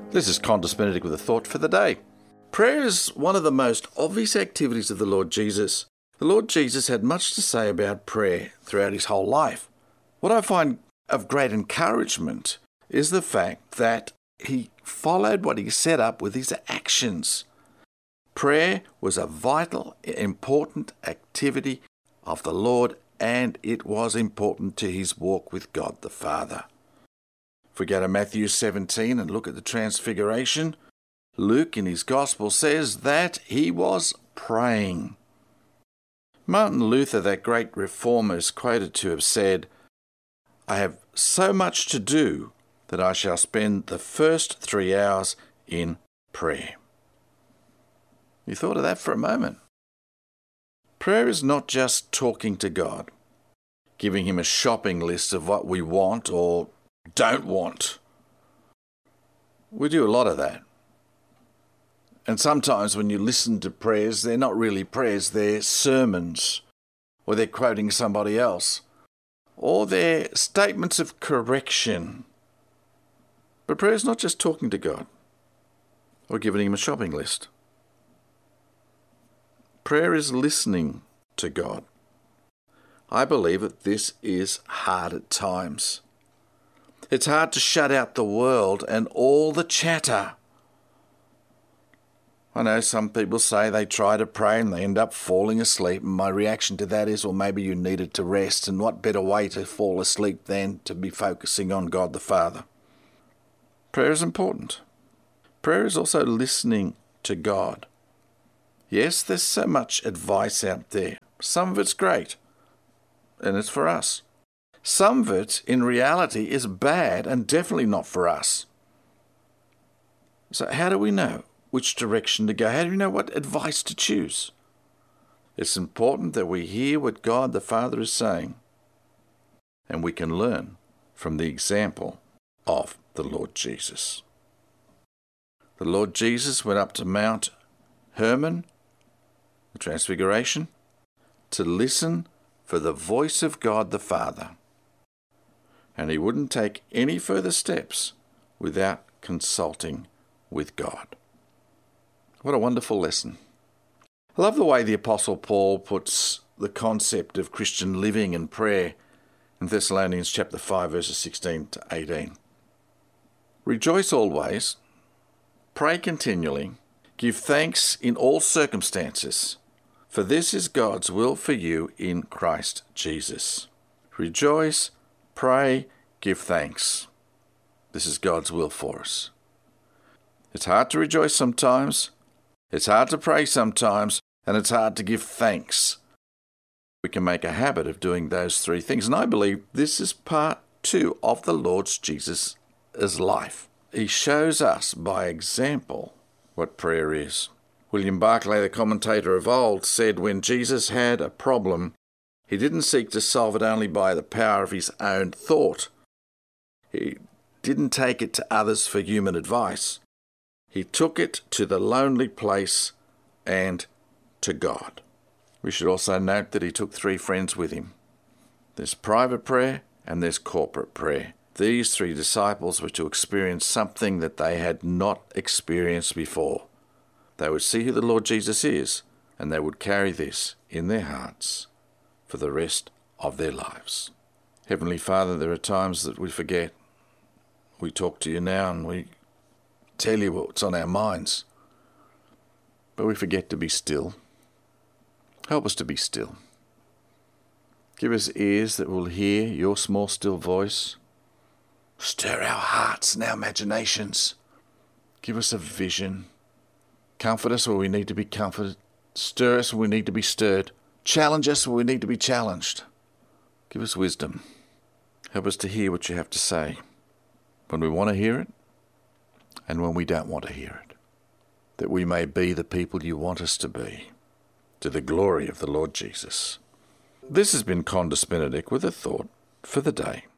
This is Qantas Benedict with a thought for the day. Prayer is one of the most obvious activities of the Lord Jesus. The Lord Jesus had much to say about prayer throughout his whole life. What I find of great encouragement is the fact that he followed what he set up with his actions. Prayer was a vital, important activity of the Lord, and it was important to his walk with God the Father. If we go to Matthew 17 and look at the Transfiguration, Luke in his Gospel says that he was praying. Martin Luther, that great reformer, is quoted to have said, "I have so much to do that I shall spend the first 3 hours in prayer." You thought of that for a moment? Prayer is not just talking to God, giving him a shopping list of what we want or don't want. We do a lot of that. And sometimes when you listen to prayers, they're not really prayers, they're sermons, or they're quoting somebody else, or they're statements of correction. But prayer is not just talking to God or giving him a shopping list. Prayer is listening to God. I believe that this is hard at times. It's hard to shut out the world and all the chatter. I know some people say they try to pray and they end up falling asleep, and my reaction to that is, well, maybe you needed to rest, and what better way to fall asleep than to be focusing on God the Father. Prayer is important. Prayer is also listening to God. Yes, there's so much advice out there. Some of it's great, and it's for us. Some of it, in reality, is bad and definitely not for us. So how do we know which direction to go? How do we know what advice to choose? It's important that we hear what God the Father is saying, and we can learn from the example of the Lord Jesus. The Lord Jesus went up to Mount Hermon, the Transfiguration, to listen for the voice of God the Father. And he wouldn't take any further steps without consulting with God. What a wonderful lesson. I love the way the Apostle Paul puts the concept of Christian living and prayer in Thessalonians chapter 5, verses 16 to 18. Rejoice always, pray continually, give thanks in all circumstances, for this is God's will for you in Christ Jesus. Rejoice, pray, give thanks. This is God's will for us. It's hard to rejoice sometimes, it's hard to pray sometimes, and it's hard to give thanks. We can make a habit of doing those three things, and I believe this is part 2 of the Lord Jesus' life. He shows us by example what prayer is. William Barclay, the commentator of old, said when Jesus had a problem, he didn't seek to solve it only by the power of his own thought. He didn't take it to others for human advice. He took it to the lonely place and to God. We should also note that he took 3 friends with him. There's private prayer and there's corporate prayer. These 3 disciples were to experience something that they had not experienced before. They would see who the Lord Jesus is, and they would carry this in their hearts for the rest of their lives. Heavenly Father, there are times that we forget. We talk to you now and we tell you what's on our minds, but we forget to be still. Help us to be still. Give us ears that will hear your small, still voice. Stir our hearts and our imaginations. Give us a vision. Comfort us where we need to be comforted. Stir us where we need to be stirred. Challenge us where we need to be challenged. Give us wisdom. Help us to hear what you have to say when we want to hear it and when we don't want to hear it, that we may be the people you want us to be, to the glory of the Lord Jesus. This has been Qantas Benedict with a thought for the day.